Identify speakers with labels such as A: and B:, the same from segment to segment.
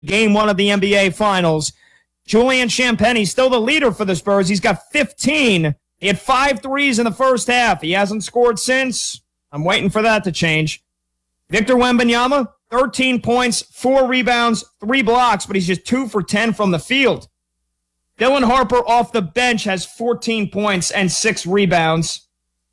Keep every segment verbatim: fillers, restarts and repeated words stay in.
A: game one of the N B A Finals. Julian Champagnie, still the leader for the Spurs. He's got fifteen. He had five threes in the first half. He hasn't scored since. I'm waiting for that to change. Victor Wembanyama, thirteen points, four rebounds, three blocks, but he's just two for ten from the field. Dylan Harper off the bench has fourteen points and six rebounds.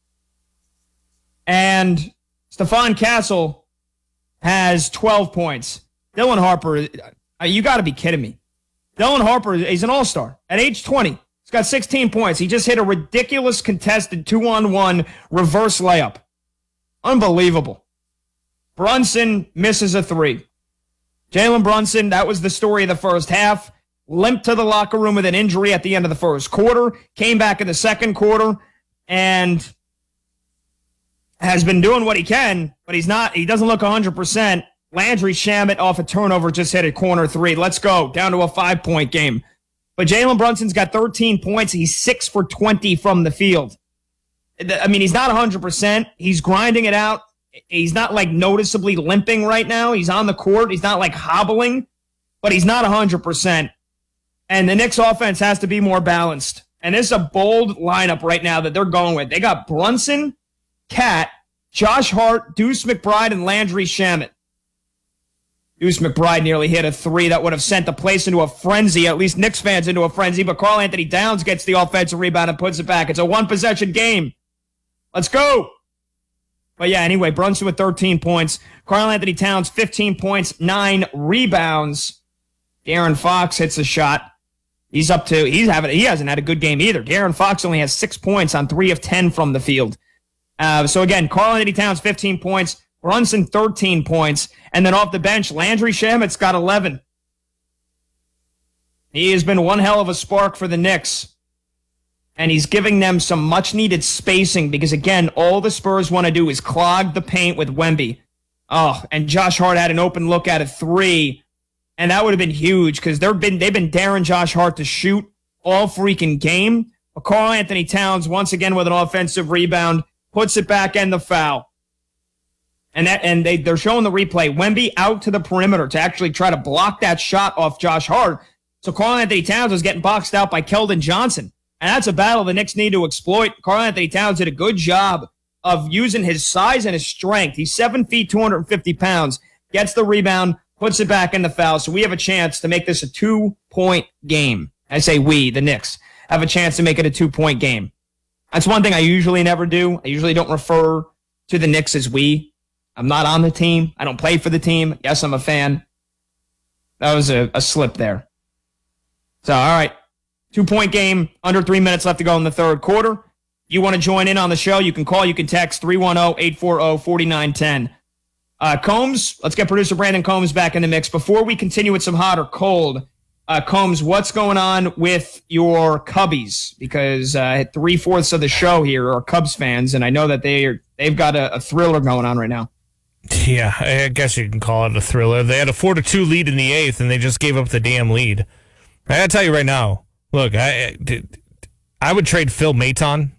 A: And Stephon Castle has twelve points. Dylan Harper, you got to be kidding me. Dylan Harper, he's an all-star. At age twenty, he's got sixteen points. He just hit a ridiculous contested two-on-one reverse layup. Unbelievable. Brunson misses a three. Jalen Brunson, that was the story of the first half. Limped to the locker room with an injury at the end of the first quarter. Came back in the second quarter and has been doing what he can, but he's not. He doesn't look one hundred percent. Landry Shamet off a turnover just hit a corner three. Let's go. Down to a five-point game. But Jalen Brunson's got thirteen points. He's six for twenty from the field. I mean, he's not one hundred percent. He's grinding it out. He's not, like, noticeably limping right now. He's on the court. He's not, like, hobbling, but he's not one hundred percent. And the Knicks offense has to be more balanced. And this is a bold lineup right now that they're going with. They got Brunson, Cat, Josh Hart, Deuce McBride, and Landry Shamet. Deuce McBride nearly hit a three that would have sent the place into a frenzy, at least Knicks fans into a frenzy, but Karl Anthony Towns gets the offensive rebound and puts it back. It's a one-possession game. Let's go. But yeah, anyway, Brunson with thirteen points. Karl Anthony Towns, fifteen points, nine rebounds. De'Aaron Fox hits a shot. He's up to, he's having, he hasn't had a good game either. De'Aaron Fox only has six points on three of ten from the field. Uh, so again, Karl Anthony Towns, fifteen points. Brunson, thirteen points. And then off the bench, Landry Shamet's got eleven. He has been one hell of a spark for the Knicks. And he's giving them some much-needed spacing because, again, all the Spurs want to do is clog the paint with Wemby. Oh, and Josh Hart had an open look at a three, and that would have been huge because they've been, they've been daring Josh Hart to shoot all freaking game. But Karl Anthony Towns, once again with an offensive rebound, puts it back and the foul. And that, and they, they're showing the replay. Wemby out to the perimeter to actually try to block that shot off Josh Hart. So Karl Anthony Towns was getting boxed out by Keldon Johnson. And that's a battle the Knicks need to exploit. Karl Anthony Towns did a good job of using his size and his strength. He's seven feet, two hundred fifty pounds, gets the rebound, puts it back in the foul. So we have a chance to make this a two-point game. I say we, the Knicks, have a chance to make it a two-point game. That's one thing I usually never do. I usually don't refer to the Knicks as we. I'm not on the team. I don't play for the team. Yes, I'm a fan. That was a, a slip there. So, all right. Two-point game, under three minutes left to go in the third quarter. You want to join in on the show, you can call, you can text three one zero, eight four zero, four nine one zero. Uh, Combs, let's get producer Brandon Combs back in the mix. Before we continue with some hot or cold, uh, Combs, what's going on with your Cubbies? Because uh, three-fourths of the show here are Cubs fans, and I know that they are, they've got a, a thriller going on right now.
B: Yeah, I guess you can call it a thriller. They had a four to two lead in the eighth, and they just gave up the damn lead. I gotta tell you right now, look, I I would trade Phil Maton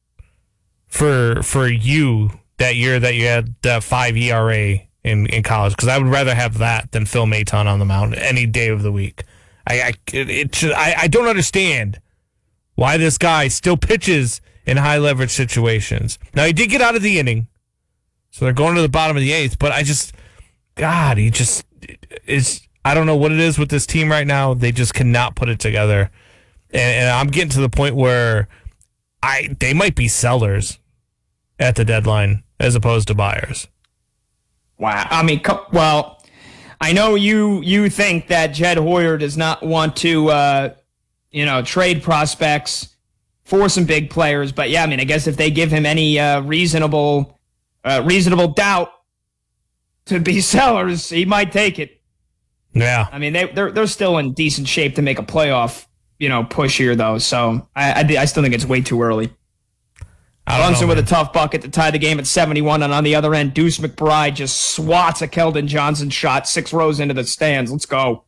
B: for for you that year that you had that five E R A in, in college, because I would rather have that than Phil Maton on the mound any day of the week. I I, it should, I I don't understand why this guy still pitches in high leverage situations. Now, he did get out of the inning, so they're going to the bottom of the eighth, but I just, God, he just is, I don't know what it is with this team right now. They just cannot put it together. And, and I'm getting to the point where I they might be sellers at the deadline as opposed to buyers.
A: Wow. I mean, well, I know you you think that Jed Hoyer does not want to, uh, you know, trade prospects for some big players. But, yeah, I mean, I guess if they give him any uh, reasonable uh, reasonable doubt to be sellers, he might take it.
B: Yeah.
A: I mean, they, they're they're still in decent shape to make a playoff, you know, push here, though. So I, I, I still think it's way too early. Brunson with a tough bucket to tie the game at seventy-one, and on the other end, Deuce McBride just swats a Keldon Johnson shot six rows into the stands. Let's go.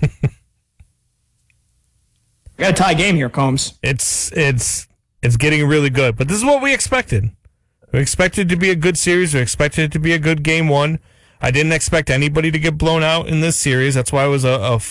A: We got a tie game here, Combs.
B: It's it's it's getting really good, but this is what we expected. We expected it to be a good series. We expected it to be a good game one. I didn't expect anybody to get blown out in this series. That's why it was a, a